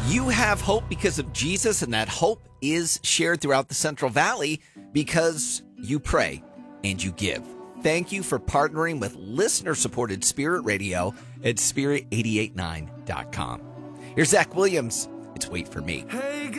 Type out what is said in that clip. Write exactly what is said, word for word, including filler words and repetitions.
You have hope because of Jesus, and that hope is shared throughout the Central Valley because you pray and you give. Thank you for partnering with listener-supported Spirit Radio at spirit eight eight nine dot com. Here's Zach Williams. It's Wait for Me. Hey,